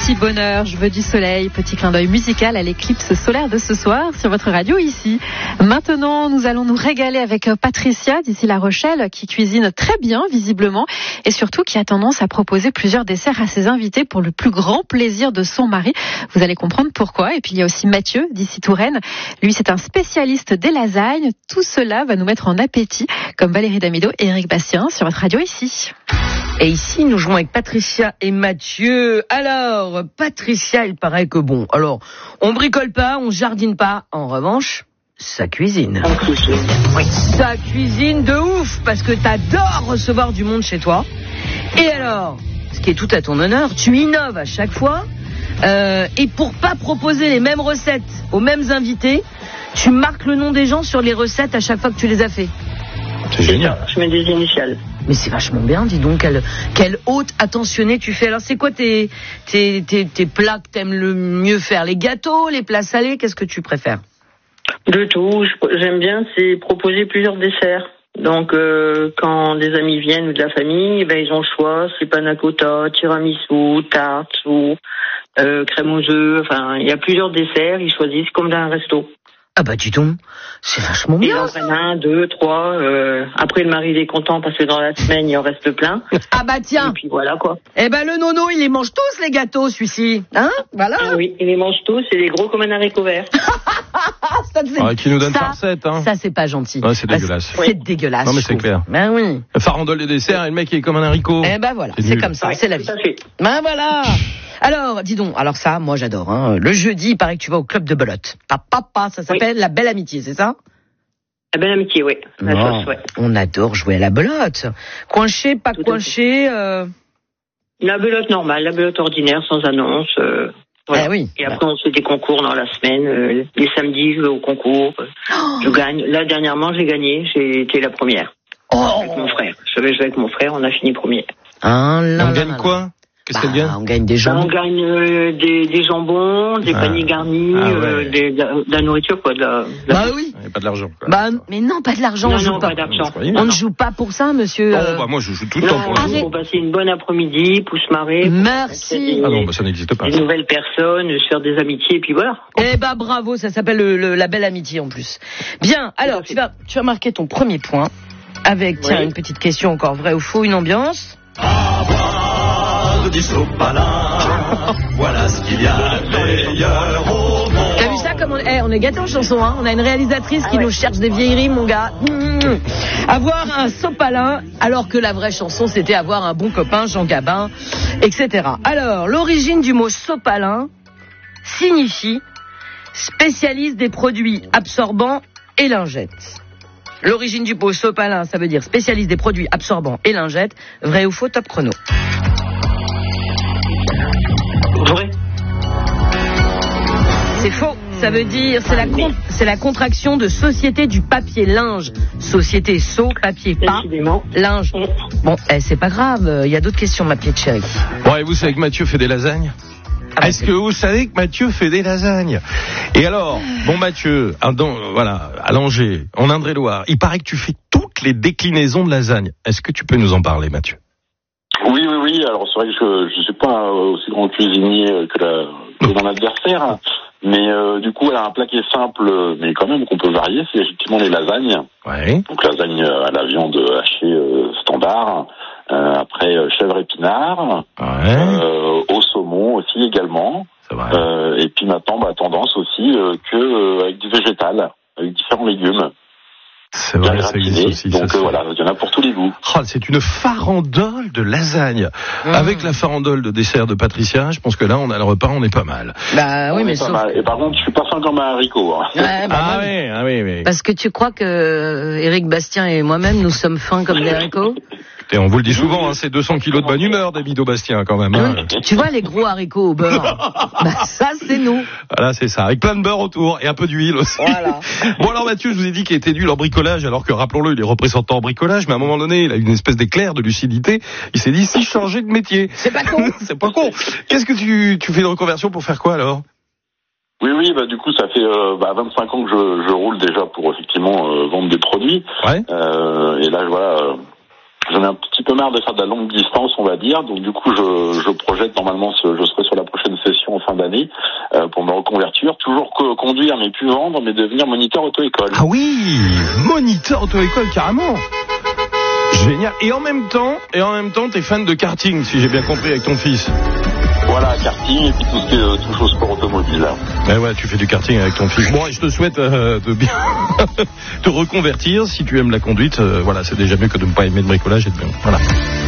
petit bonheur, je veux du soleil. Petit clin d'œil musical à l'éclipse solaire de ce soir sur votre radio ici. Maintenant, nous allons nous régaler avec Patricia d'ici La Rochelle qui cuisine très bien visiblement et surtout qui a tendance à proposer plusieurs desserts à ses invités pour le plus grand plaisir de son mari. Vous allez comprendre pourquoi. Et puis il y a aussi Mathieu d'ici Touraine. Lui, c'est un spécialiste des lasagnes. Tout cela va nous mettre en appétit comme Valérie Damido et Éric Bastien sur votre radio ici. Et ici, nous jouons avec Patricia et Mathieu. Alors, Patricia, il paraît que bon. Alors, on bricole pas, on jardine pas. En revanche, ça cuisine. Oui, ça cuisine de ouf, parce que t'adores recevoir du monde chez toi. Et alors, ce qui est tout à ton honneur, tu innoves à chaque fois. Et pour pas proposer les mêmes recettes aux mêmes invités, tu marques le nom des gens sur les recettes à chaque fois que tu les as fait. C'est génial. Je mets des initiales. Mais c'est vachement bien, dis donc, quelle haute attentionnée tu fais. Alors c'est quoi tes plats que t'aimes le mieux faire? Les gâteaux, les plats salés, qu'est-ce que tu préfères? De tout, j'aime bien, c'est proposer plusieurs desserts. Donc quand des amis viennent ou de la famille, ben ils ont le choix, c'est panna cotta, tiramisu, tarte, ou crème aux œufs, enfin il y a plusieurs desserts, ils choisissent comme dans un resto. Ah bah dis donc, c'est vachement bien. Il en prennent 1, 2, 3. Après le mari il est content parce que dans la semaine il en reste plein. Ah bah tiens. Et puis voilà quoi. Eh ben le nono il les mange tous les gâteaux celui-ci, hein? Voilà. Ah oui, il les mange tous, c'est des gros comme un haricot vert. Qui nous donne sa recette, hein. Ça c'est pas gentil. Ouais, c'est dégueulasse. C'est dégueulasse. Non mais c'est clair. Ben oui. La farandole des desserts et le mec il est comme un haricot. Eh ben voilà, c'est comme ça, c'est la vie. Ben voilà. Alors, dis donc, alors ça, moi j'adore. Hein. Le jeudi, il paraît que tu vas au club de belote. Papa, ça s'appelle La Belle Amitié, c'est ça? La Belle Amitié, oui. La sauce, ouais. On adore jouer à la belote. Coinché, pas coinché. La belote normale, la belote ordinaire, sans annonce. Voilà. Ah oui. Et après, on fait des concours dans la semaine. Les samedis, je vais au concours. Je gagne. Là, dernièrement, j'ai gagné. J'ai été la première. Avec mon frère. Je vais jouer avec mon frère. On a fini premier. On gagne quoi? Qu'est-ce qu'elle gagne? On gagne des jambons. On gagne des jambons, des paniers garnis, de la nourriture, quoi. Bah oui. Et pas de l'argent, quoi. Bah, mais non, pas de l'argent. Non, pas d'argent. On ne joue pas pour ça, monsieur. Non, bah moi je joue tout le temps pour l'argent. Pour passer une bonne après-midi, pour se marrer. Merci. Ah non, bah ça n'existe pas. Des nouvelles personnes, se faire des amitiés, et puis voilà. Eh bah bravo, ça s'appelle la Belle Amitié en plus. Bien, alors tu vas marquer ton premier point avec, tiens, une petite question encore vrai ou faux, une ambiance. Du sopalin, voilà ce qu'il y a de meilleur au monde. T'as vu ça comme on est gâtés en chanson, hein. On a une réalisatrice qui nous cherche des vieilleries, mon gars. Avoir un sopalin, alors que la vraie chanson c'était avoir un bon copain, Jean Gabin, etc. Alors, l'origine du mot sopalin signifie spécialiste des produits absorbants et lingettes. L'origine du mot sopalin, ça veut dire spécialiste des produits absorbants et lingettes. Vrai ou faux, top chrono? Vrai. C'est faux. Ça veut dire, c'est la contraction de Société du papier linge. Société papier pas, linge. Bon, c'est pas grave, il y a d'autres questions, ma petite chérie. Bon, et vous savez que Mathieu fait des lasagnes? Est-ce que vous savez que Mathieu fait des lasagnes? Et alors, bon Mathieu, voilà, à Langeais, en Indre-et-Loire, il paraît que tu fais toutes les déclinaisons de lasagne. Est-ce que tu peux nous en parler, Mathieu? Oui. Alors c'est vrai que je suis pas aussi grand cuisinier que mon adversaire, mais du coup, elle a un plat qui est simple, mais quand même qu'on peut varier, c'est effectivement les lasagnes. Ouais. Donc lasagne à la viande hachée standard. Après chèvre épinard, au saumon aussi également. C'est vrai. Et puis maintenant, tendance aussi avec du végétal, avec différents légumes. C'est vrai, ça existe aussi. Donc voilà, il y en a pour tous les goûts. Oh, c'est une farandole de lasagne. Avec la farandole de dessert de Patricia, je pense que là, on a le repas, on est pas mal. Bah oui, mais sauf... Et par contre, je suis pas fin comme un haricot. Hein. Ouais, oui. Parce que tu crois que Éric Bastien et moi-même, nous sommes fins comme des haricots? Et on vous le dit souvent, hein, c'est 200 kilos de bonne humeur, Davido Bastien, quand même. Hein. Tu vois les gros haricots au beurre? Ça, c'est nous. Voilà, c'est ça. Avec plein de beurre autour et un peu d'huile aussi. Voilà. Bon, alors, Mathieu, je vous ai dit qu'il était nul en bricolage, alors que, rappelons-le, il est représentant en bricolage, mais à un moment donné, il a une espèce d'éclair de lucidité. Il s'est dit, si je changeais de métier. C'est pas con. C'est pas con. Qu'est-ce que tu fais de reconversion pour faire quoi, alors? Oui, du coup, ça fait 25 ans que je roule déjà pour, effectivement, vendre des produits. Ouais. Et là, voilà... J'en ai un petit peu marre de faire de la longue distance, on va dire. Donc du coup, je projette normalement, je serai sur pour la prochaine session en fin d'année pour me reconvertir, toujours conduire mais plus vendre, mais devenir moniteur auto-école. Ah oui, moniteur auto-école carrément. Génial. Et en même temps, t'es fan de karting, si j'ai bien compris, avec ton fils. Voilà, karting et puis tout ce qui touche au sport automobile. Ouais, tu fais du karting avec ton fils. Bon, et je te souhaite de bien te reconvertir. Si tu aimes la conduite, voilà, c'est déjà mieux que de ne pas aimer le bricolage et de bien. Voilà.